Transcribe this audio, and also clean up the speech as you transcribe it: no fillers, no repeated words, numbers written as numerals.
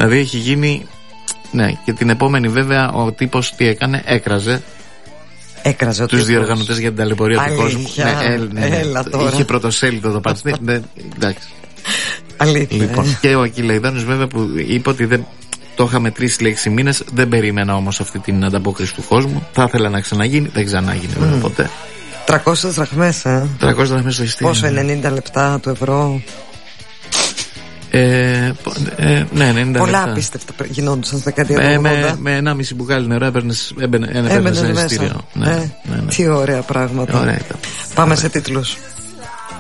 Δηλαδή έχει γίνει. Ναι, και την επόμενη βέβαια ο τύπος τι έκανε, έκραζε τους διοργανωτές για την ταλαιπωρία του κόσμου. Ναι. Έλα τώρα. Είχε πρωτοσέλιδο το πατσνί. Εντάξει. Αλήθεια. Λοιπόν, και ο Ακυλαϊδάνος βέβαια που είπε ότι δεν. Το είχα μετρήσει λέει 6 μήνες. Δεν περίμενα όμως αυτή την ανταπόκριση του κόσμου. Θα ήθελα να ξαναγίνει. Δεν ξανάγινε βέβαια ποτέ. 300 δραχμές, 300 δραχμές στο ειστήριο. Πόσο, 90 λεπτά του ευρώ. Ναι, 90 πολλά λεπτά. απίστευτα γινόντουσαν στα δεκαετία του 80. Με 1,5 μπουκάλι νερό έμπαινε ένα ειστήριο. Τι ωραία πράγματα. Ωραία ήταν. Πάμε σε τίτλους.